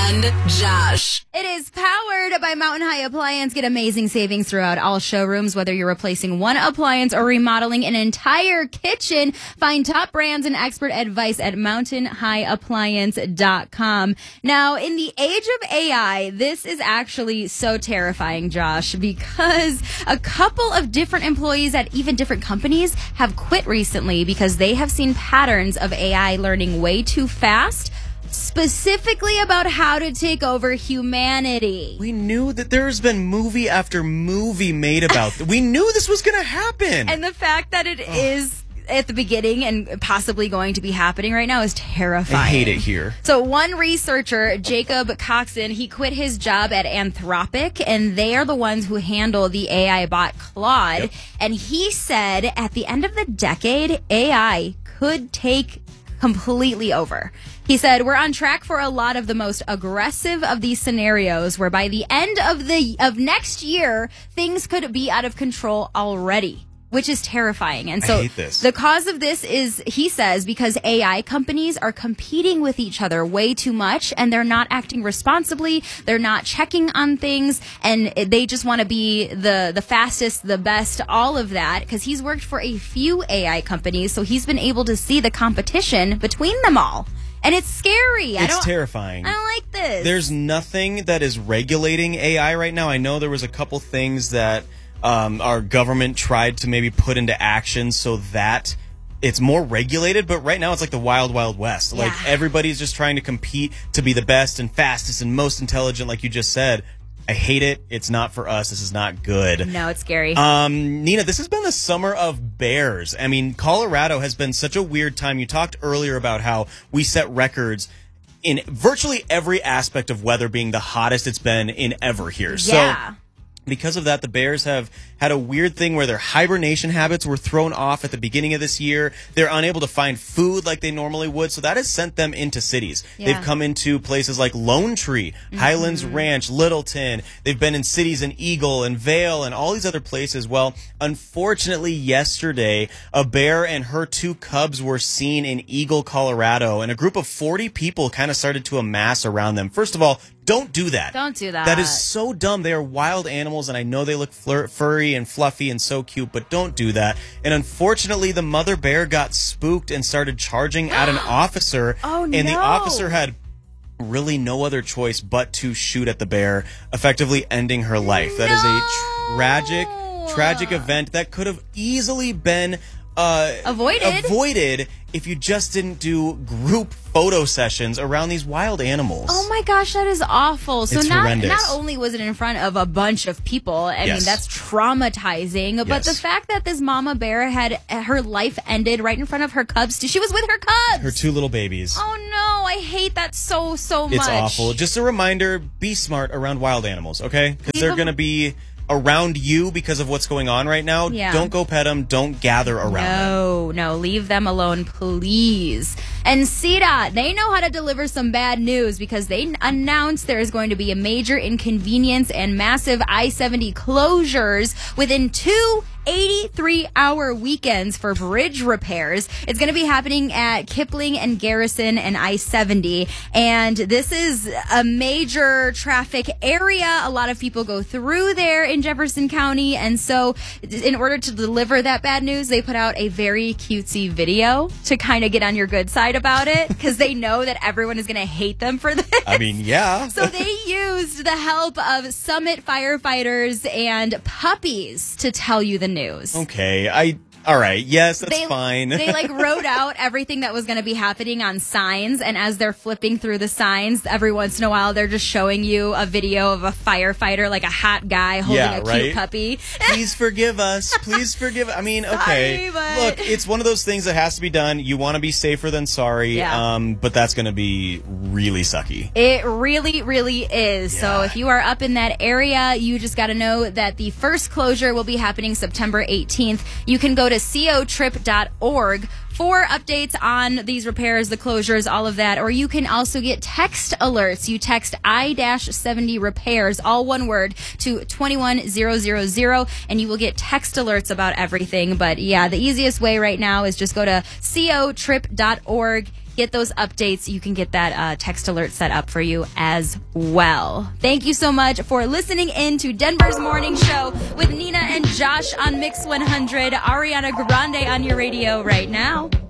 and Josh. It is powered by Mountain High Appliance. Get amazing savings throughout all showrooms, whether you're replacing one appliance or remodeling an entire kitchen. Find top brands and expert advice at mountainhighappliance.com. Now, in the age of AI, this is actually so terrifying, Josh, because a couple of different employees at even different companies have quit recently because they have seen patterns of AI learning way too fast, specifically about how to take over humanity. We knew that there's been movie after movie made about we knew this was going to happen. And the fact that it is at the beginning and possibly going to be happening right now is terrifying. I hate it here. So one researcher, Jacob Coxon, he quit his job at Anthropic, and they are the ones who handle the AI bot Claude. Yep. And he said at the end of the decade, AI could take completely over. He said, we're on track for a lot of the most aggressive of these scenarios where by the end of next year, things could be out of control already, which is terrifying. And so I hate this. The cause of this is, he says, because AI companies are competing with each other way too much, and they're not acting responsibly. They're not checking on things, and they just want to be the fastest, the best, all of that, because he's worked for a few AI companies, so he's been able to see the competition between them all. And it's scary. It's terrifying. I don't like this. There's nothing that is regulating AI right now. I know there was a couple things that our government tried to maybe put into action so that it's more regulated, but right now it's like the wild, wild west. Yeah. Like everybody's just trying to compete to be the best and fastest and most intelligent, like you just said. I hate it. It's not for us. This is not good. No, it's scary. Nina, this has been the summer of bears. I mean, Colorado has been such a weird time. You talked earlier about how we set records in virtually every aspect of weather being the hottest it's been in ever here. Yeah. So because of that, the bears have had a weird thing where their hibernation habits were thrown off at the beginning of this year. They're unable to find food like they normally would, so that has sent them into cities. Yeah. They've come into places like Lone Tree, Highlands Ranch, Littleton. They've been in cities in Eagle and Vail and all these other places. Well, unfortunately, yesterday, a bear and her two cubs were seen in Eagle, Colorado, and a group of 40 people kind of started to amass around them. First of all, don't do that. Don't do that. That is so dumb. They are wild animals, and I know they look furry and fluffy and so cute, but don't do that. And unfortunately, the mother bear got spooked and started charging at an officer. Oh, and the no. officer had really no other choice but to shoot at the bear, effectively ending her life. That is a tragic event that could have easily been avoided if you just didn't do group photo sessions around these wild animals. Oh my gosh, that is awful. So It's not horrendous. only was it in front of a bunch of people, I mean, that's traumatizing, but the fact that this mama bear had her life ended right in front of her cubs, she was with her cubs. Her two little babies. Oh no, I hate that so much. It's awful. Just a reminder, be smart around wild animals, okay? Because they're going to be around you because of what's going on right now. Yeah. Don't go pet them. Don't gather around them. No, leave them alone, please. And CDOT, they know how to deliver some bad news because they announced there is going to be a major inconvenience and massive I-70 closures within 2 83-hour weekends for bridge repairs. It's going to be happening at Kipling and Garrison and I-70. And this is a major traffic area. A lot of people go through there in Jefferson County. And so in order to deliver that bad news, they put out a very cutesy video to kind of get on your good side about it because they know that everyone is going to hate them for this. I mean, yeah. So they used the help of Summit firefighters and puppies to tell you the news. Okay, all right, yes, that's fine. They wrote out everything that was going to be happening on signs, and as they're flipping through the signs, every once in a while they're just showing you a video of a firefighter, like a hot guy holding cute puppy. Please forgive us. Please forgive. I mean, okay. Sorry, look, it's one of those things that has to be done. You want to be safer than sorry, but that's going to be really sucky. It really, really is. Yeah. So if you are up in that area, you just got to know that the first closure will be happening September 18th. You can go to cotrip.org for updates on these repairs, the closures, all of that. Or you can also get text alerts. You text I-70 repairs, all one word, to 21000, and you will get text alerts about everything. But yeah, the easiest way right now is just go to cotrip.org get those updates. You can get that text alert set up for you as well. Thank you so much for listening in to Denver's Morning Show with Nina and Josh on Mix 100. Ariana Grande on your radio right now.